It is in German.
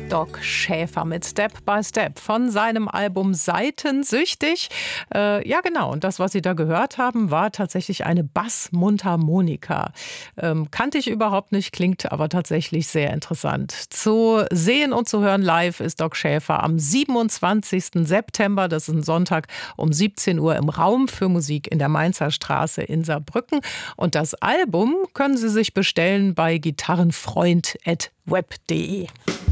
Doc Schäfer mit Step by Step von seinem Album Seitensüchtig. Ja genau, und das, was Sie da gehört haben, war tatsächlich eine Bassmundharmonika. Kannte ich überhaupt nicht, klingt aber tatsächlich sehr interessant. Zu sehen und zu hören live ist Doc Schäfer am 27. September, das ist ein Sonntag, um 17 Uhr im Raum für Musik in der Mainzer Straße in Saarbrücken. Und das Album können Sie sich bestellen bei gitarrenfreund@web.de.